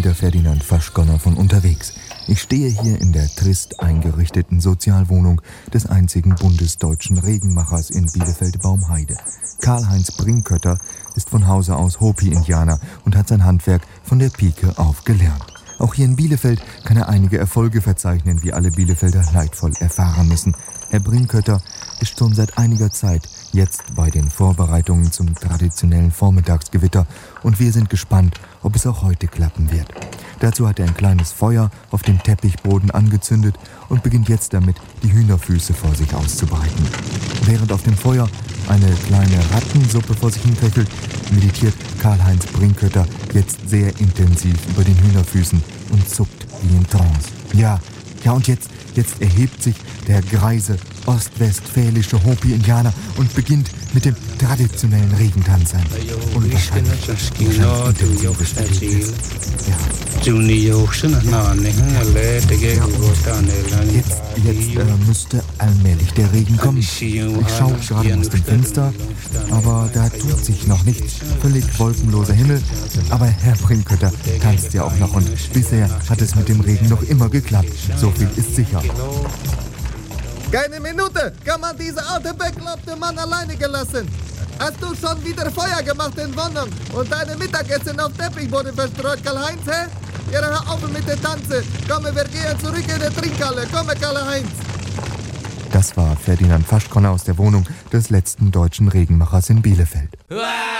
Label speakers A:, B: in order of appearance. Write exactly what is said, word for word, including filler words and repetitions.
A: wieder Ferdinand Faschgonner von unterwegs. Ich stehe hier in der trist eingerichteten Sozialwohnung des einzigen bundesdeutschen Regenmachers in Bielefeld-Baumheide. Karl-Heinz Brinkötter ist von Hause aus Hopi-Indianer und hat sein Handwerk von der Pike auf gelernt. Auch hier in Bielefeld kann er einige Erfolge verzeichnen, wie alle Bielefelder leidvoll erfahren müssen. Herr Brinkötter ist schon seit einiger Zeit jetzt bei den Vorbereitungen zum traditionellen Vormittagsgewitter und wir sind gespannt, ob es auch heute klappen wird. Dazu hat er ein kleines Feuer auf dem Teppichboden angezündet und beginnt jetzt damit, die Hühnerfüße vor sich auszubreiten. Während auf dem Feuer eine kleine Rattensuppe vor sich hinköchelt, meditiert Karl-Heinz Brinkötter jetzt sehr intensiv über den Hühnerfüßen und zuckt wie in Trance. Ja, ja und jetzt, jetzt erhebt sich der greise ostwestfälische Hopi-Indianer und beginnt mit dem traditionellen Regentanz ein. Und wahrscheinlich, wahrscheinlich intensives Erlebnis. Ja. Jetzt, jetzt äh, müsste allmählich der Regen kommen. Ich schaue gerade aus dem Fenster, aber da tut sich noch nichts. Völlig wolkenloser Himmel. Aber Herr Brinkötter tanzt ja auch noch und bisher hat es mit dem Regen noch immer geklappt. So viel ist sicher.
B: Keine Minute kann man diese alte bekloppte Mann alleine gelassen. Hast du schon wieder Feuer gemacht in Wohnung und deine Mittagessen auf Teppichboden verstreut, Karl-Heinz, hä? Ja, hör auf mit der Tanze. Komm, wir gehen zurück in die Trinkhalle. Komm, Karl-Heinz.
A: Das war Ferdinand Faschgonner aus der Wohnung des letzten deutschen Regenmachers in Bielefeld.